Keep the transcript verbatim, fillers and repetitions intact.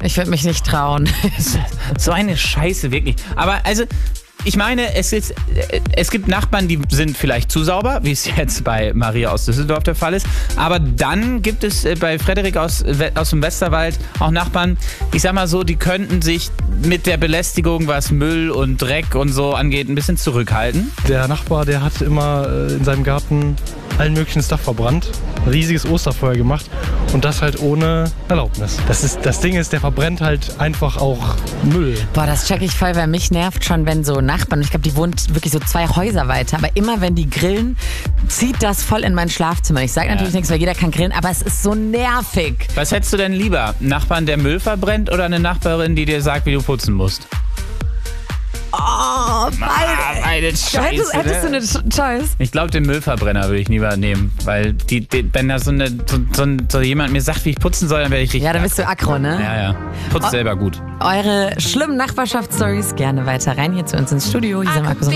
Ich würde mich nicht trauen. So eine Scheiße, wirklich. Aber also, ich meine, es, ist, es gibt Nachbarn, die sind vielleicht zu sauber, wie es jetzt bei Maria aus Düsseldorf der Fall ist. Aber dann gibt es bei Frederik aus, aus dem Westerwald auch Nachbarn, ich sag mal so, die könnten sich mit der Belästigung, was Müll und Dreck und so angeht, ein bisschen zurückhalten. Der Nachbar, der hat immer in seinem Garten allen möglichen Stuff verbrannt, ein riesiges Osterfeuer gemacht und das halt ohne Erlaubnis. Das, ist, das Ding ist, der verbrennt halt einfach auch Müll. Boah, das check ich voll, weil mich nervt schon, wenn so Nachbarn, ich glaube, die wohnt wirklich so zwei Häuser weiter, aber immer wenn die grillen, zieht das voll in mein Schlafzimmer. Ich sage natürlich ja. nichts, weil jeder kann grillen, aber es ist so nervig. Was hättest du denn lieber? Nachbarn, der Müll verbrennt oder eine Nachbarin, die dir sagt, wie du putzen musst? Oh, beide. Ah, beide Scheiße, hättest, hättest du eine Choice? Ich glaube, den Müllverbrenner würde ich lieber nehmen, weil die, die, wenn da so, eine, so, so, so jemand mir sagt, wie ich putzen soll, dann werde ich richtig. Ja, dann bist du aggro, ne? Ja, ja. Putzt oh, selber gut. Eure schlimmen Nachbarschaftsstories gerne weiter rein hier zu uns ins Studio. Hier sind Markus und